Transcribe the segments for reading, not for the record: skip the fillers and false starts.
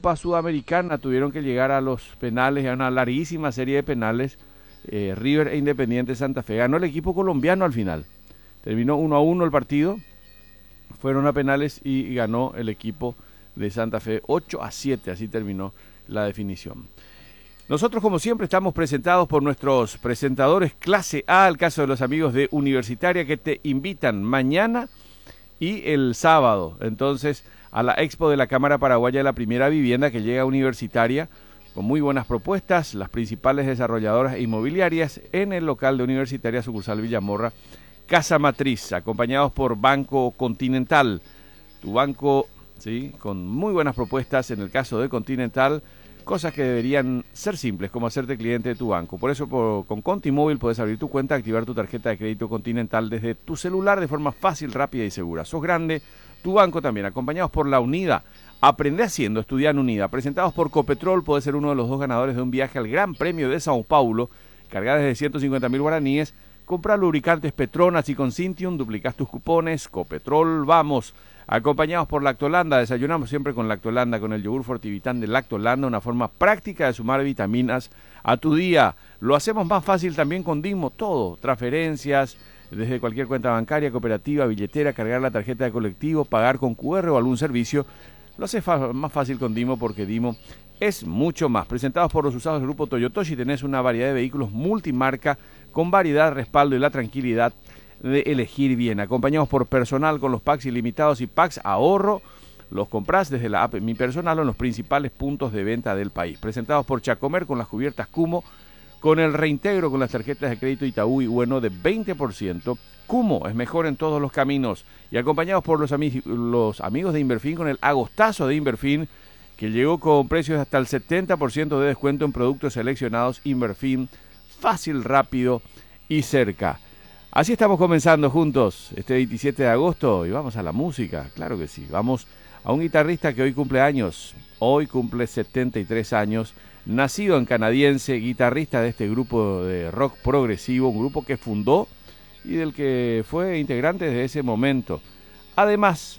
Copa Sudamericana tuvieron que llegar a los penales, a una larguísima serie de penales. River e Independiente Santa Fe. Ganó el equipo colombiano al final. Terminó 1-1 el partido. Fueron a penales y ganó el equipo de Santa Fe 8-7. Así terminó la definición. Nosotros, como siempre, estamos presentados por nuestros presentadores clase A, el caso de los amigos de Universitaria, que te invitan mañana y el sábado, entonces, a la Expo de la Cámara Paraguaya de la Primera Vivienda, que llega a Universitaria, con muy buenas propuestas, las principales desarrolladoras inmobiliarias en el local de Universitaria, sucursal Villamorra, Casa Matriz, acompañados por Banco Continental, tu banco, sí, con muy buenas propuestas en el caso de Continental, cosas que deberían ser simples, como hacerte cliente de tu banco. Por eso, con Contimóvil puedes abrir tu cuenta, activar tu tarjeta de crédito Continental desde tu celular de forma fácil, rápida y segura. Sos grande, tu banco también, acompañados por La Unida. Aprende haciendo, estudia en Unida. Presentados por Copetrol, puedes ser uno de los 2 ganadores de un viaje al Gran Premio de Sao Paulo. Carga desde 150.000 guaraníes. Compra lubricantes Petronas y con Cintium, duplicas tus cupones. Copetrol, vamos. Acompañados por Lactolanda, desayunamos siempre con Lactolanda, con el yogur Fortivitán de Lactolanda, una forma práctica de sumar vitaminas a tu día. Lo hacemos más fácil también con Dimo, todo, transferencias, desde cualquier cuenta bancaria, cooperativa, billetera, cargar la tarjeta de colectivo, pagar con QR o algún servicio. Lo hace más fácil con Dimo porque Dimo es mucho más. Presentados por los usados del grupo Toyotoshi, tenés una variedad de vehículos multimarca con variedad, respaldo y la tranquilidad de elegir bien. Acompañados por Personal con los packs ilimitados y packs ahorro. Los comprás desde la app Mi Personal o en los principales puntos de venta del país. Presentados por Chacomer con las cubiertas Cumo, con el reintegro con las tarjetas de crédito Itaú y bueno de 20%. Cumo es mejor en todos los caminos. Y acompañados por los amigos de Inverfin con el agostazo de Inverfin, que llegó con precios hasta el 70% de descuento en productos seleccionados. Inverfin, fácil, rápido y cerca. Así estamos comenzando juntos este 27 de agosto y vamos a la música, claro que sí. Vamos a un guitarrista que hoy cumple años, hoy cumple 73 años, nacido en canadiense, guitarrista de este grupo de rock progresivo, un grupo que fundó y del que fue integrante desde ese momento. Además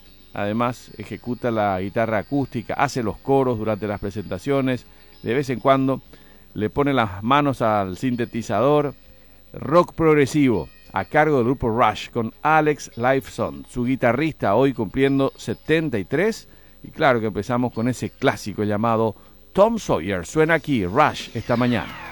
ejecuta la guitarra acústica, hace los coros durante las presentaciones, de vez en cuando le pone las manos al sintetizador. Rock progresivo a cargo del grupo Rush con Alex Lifeson, su guitarrista, hoy cumpliendo 73. Y claro que empezamos con ese clásico llamado Tom Sawyer. Suena aquí Rush esta mañana.